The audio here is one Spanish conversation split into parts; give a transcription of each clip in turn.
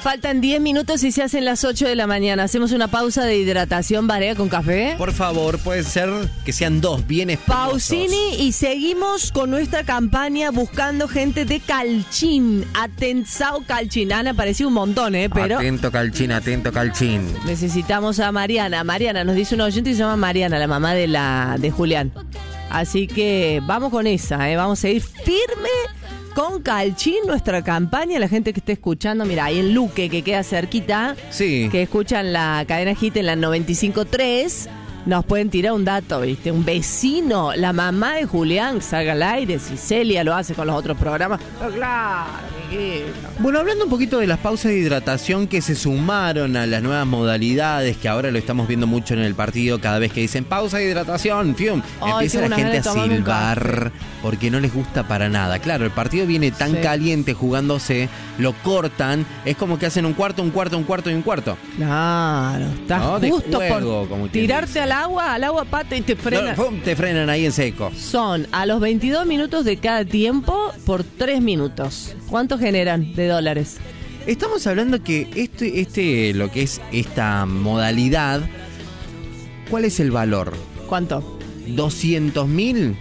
faltan 10 minutos y se hacen las 8 de la mañana. Hacemos una pausa de hidratación, Barea, con café. Por favor, puede ser que sean 2 bien espesos. Pausini, y seguimos con nuestra campaña buscando gente de Calchín. Atensao Calchín. Han aparecido un montón, pero Atento Calchín. necesitamos a Mariana. Mariana, nos dice un oyente que se llama Mariana, la mamá de Julián. Así que vamos con esa, vamos a ir firme con Calchín, nuestra campaña. La gente que esté escuchando, mira, ahí en Luque, que queda cerquita, Sí. que escuchan la cadena Hit en la 95.3, nos pueden tirar un dato, ¿viste? Un vecino, la mamá de Julián, salga al aire, si Celia lo hace con los otros programas. Pero claro, amiguito. Bueno, hablando un poquito de las pausas de hidratación que se sumaron a las nuevas modalidades, que ahora lo estamos viendo mucho en el partido, cada vez que dicen pausa de hidratación, fium, Ay, empieza tengo la unas gente a ganas de tomarme un silbar porque no les gusta para nada. Claro, el partido viene tan Sí. caliente jugándose, lo cortan, es como que hacen un cuarto y un cuarto. Claro, estás No, de justo juego, por como quien tirarte dice. al agua pato, y te frena. No, ¡pum! Te frenan ahí en seco. Son a los 22 minutos de cada tiempo por 3 minutos. ¿Cuánto generan de dólares? Estamos hablando que lo que es esta modalidad, ¿cuál es el valor? ¿Cuánto? $200,000.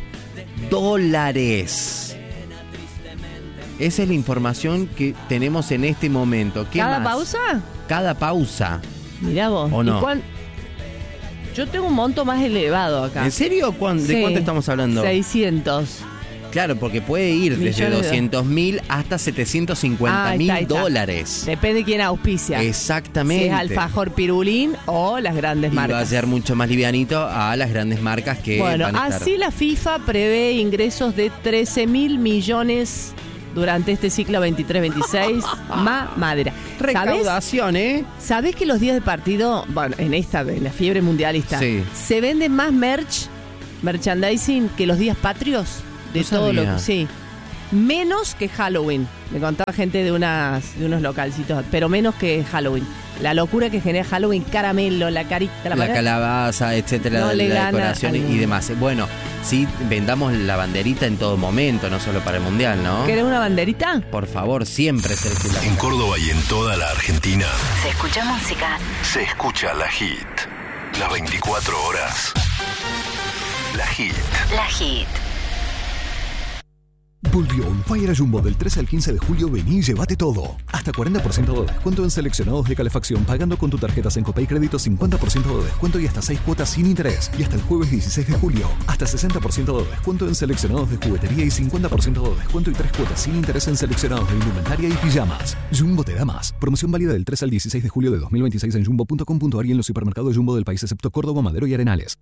Esa es la información que tenemos en este momento. ¿Qué ¿Cada más? pausa? Cada pausa. Mirá vos. ¿O no? Yo tengo un monto más elevado acá. ¿En serio? ¿De Sí. cuánto estamos hablando? 600. Claro, porque puede ir desde Millones de- 200,000 hasta $750,000. Ahí está. Depende de quién auspicia. Exactamente. Si es Alfajor Pirulín o las grandes Y va a marcas. ser mucho más livianito a las grandes marcas que Bueno, van a estar. así la FIFA prevé ingresos de 13.000 millones durante este ciclo 23-26. Madera. ¿Sabés? Recaudación, ¿Sabés que los días de partido, bueno, en la fiebre mundialista, Sí. se vende más merchandising que los días patrios? De No todo sabía. lo que sí. Menos que Halloween. Me contaba gente de unos localcitos, pero menos que Halloween. La locura que genera Halloween, caramelo, la carita, La calabaza, etcétera, No le la gana decoración al- y demás. Bueno, sí, vendamos la banderita en todo momento, no solo para el Mundial, ¿no? ¿Querés una banderita? Por favor, siempre circular. En Córdoba y en toda la Argentina Se escucha música. se escucha la Hit. Las 24 horas. La Hit. La Hit. Volvió un Fire Jumbo del 13 al 15 de julio. Vení y llévate todo. Hasta 40% de descuento en seleccionados de calefacción pagando con tu tarjeta Sencopay Crédito, 50% de descuento y hasta 6 cuotas sin interés. Y hasta el jueves 16 de julio, hasta 60% de descuento en seleccionados de juguetería y 50% de descuento y 3 cuotas sin interés en seleccionados de indumentaria y pijamas. Jumbo te da más. Promoción válida del 3 al 16 de julio de 2026 en jumbo.com.ar y en los supermercados Jumbo del país excepto Córdoba, Madero y Arenales.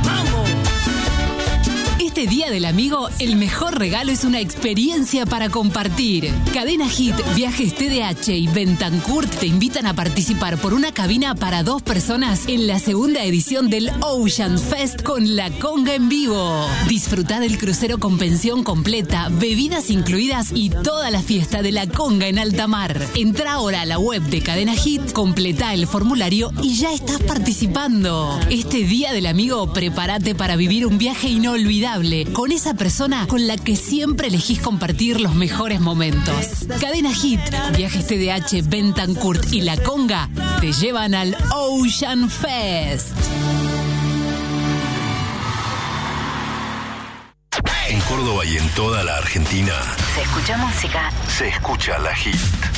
Este Día del Amigo, el mejor regalo es una experiencia para compartir. Cadena Hit, Viajes TDH y Bentancur te invitan a participar por una cabina para 2 personas en la segunda edición del Ocean Fest con La Conga en vivo. Disfrutá del crucero con pensión completa, bebidas incluidas y toda la fiesta de La Conga en alta mar. Entra ahora a la web de Cadena Hit, completá el formulario y ya estás participando. Este Día del Amigo, prepárate para vivir un viaje inolvidable con esa persona con la que siempre elegís compartir los mejores momentos. Cadena Hit, Viajes TDH, Bentancurt y La Conga te llevan al Ocean Fest. En Córdoba y en toda la Argentina Se escucha música. se escucha la Hit.